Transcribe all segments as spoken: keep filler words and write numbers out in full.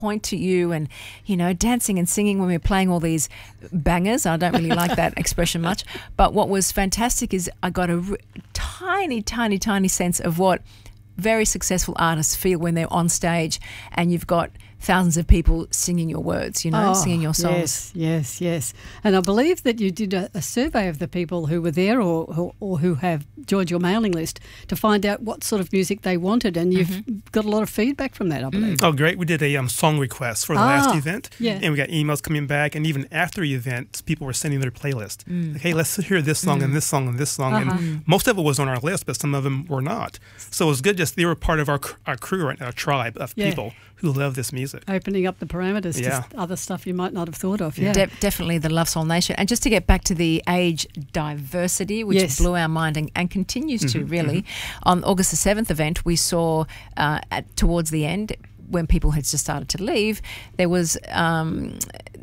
point to you and, you know, dancing and singing when we were playing all these bangers. I don't really like that expression much. But what was fantastic is I got a r- tiny, tiny, tiny sense of what very successful artists feel when they're on stage and you've got thousands of people singing your words, you know, oh, singing your songs. Yes, yes, yes. And I believe that you did a, a survey of the people who were there or, or, or who have joined your mailing list to find out what sort of music they wanted, and you've mm-hmm. got a lot of feedback from that, I believe. Mm. Oh, great. We did a um, song request for the ah, last event, yeah. and we got emails coming back, and even after the event, people were sending their playlist. Mm. Like, hey, let's hear this song mm. and this song and this song. Uh-huh. And most of it was on our list, but some of them were not. So it was good just they were part of our, our crew, our tribe of yeah. people who love this music. Opening up the parameters yeah. to other stuff you might not have thought of. Yeah, De- definitely the Love Soul Nation. And just to get back to the age diversity, which yes. blew our mind and, and continues mm-hmm, to really, mm-hmm. on August the seventh event, we saw uh, at, towards the end, when people had just started to leave, there was... Um,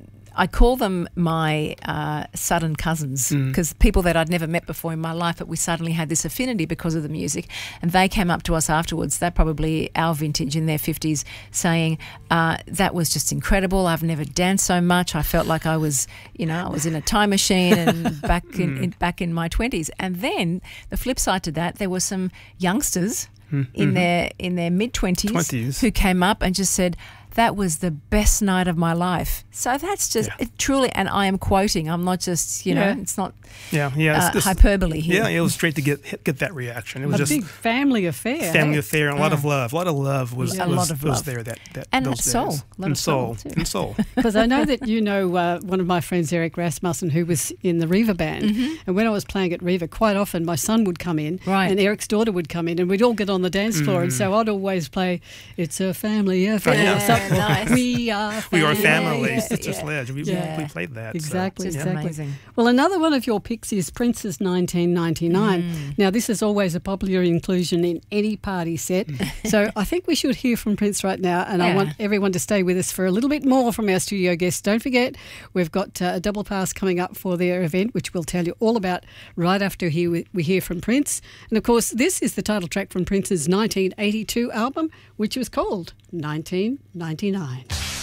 I call them my uh, sudden cousins because mm. people that I'd never met before in my life, but we suddenly had this affinity because of the music. And they came up to us afterwards, they're probably our vintage in their fifties, saying, uh, that was just incredible. I've never danced so much. I felt like I was, you know, I was in a time machine and back in, mm. in back in my twenties. And then the flip side to that, there were some youngsters mm-hmm. in their in their mid-twenties who came up and just said, that was the best night of my life. So that's just yeah. it truly, and I am quoting. I'm not just, you know, yeah. it's not yeah, yeah, uh, it's, hyperbole here. Yeah, it was straight to get get that reaction. It was a just big family affair. Family hey? affair, and a yeah. lot of love. A lot of love was yeah. was, a lot of was love. there that, that and those soul, days. A lot and of soul, soul, too. and soul. Because I know that you know uh, one of my friends, Eric Rasmussen, who was in the Riva band, mm-hmm. and when I was playing at Riva, quite often my son would come in, right. and Eric's daughter would come in, and we'd all get on the dance floor, mm. and so I'd always play, "It's a family affair." Yeah, so, nice. We are. We are family. Yeah. Sister Yeah. Sledge. We, yeah. we played that. Exactly, so. exactly. Amazing. Well, another one of your picks is Prince's nineteen ninety-nine. Mm. Now, this is always a popular inclusion in any party set. So I think we should hear from Prince right now, and yeah. I want everyone to stay with us for a little bit more from our studio guests. Don't forget, we've got uh, a double pass coming up for their event, which we'll tell you all about right after he, we hear from Prince. And, of course, this is the title track from Prince's nineteen eighty-two album, which was called nineteen ninety-nine.